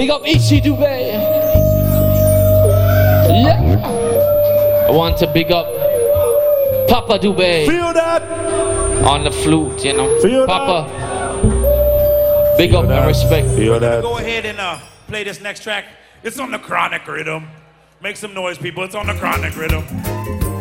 Big up Ichi Dubai. Yeah. I want to big up Papa Dubai. Feel that? On the flute, you know. Feel Papa. That? Big up and respect. Feel that? Go ahead and play this next track. It's on the Chronic rhythm. Make some noise, people. It's on the Chronic rhythm.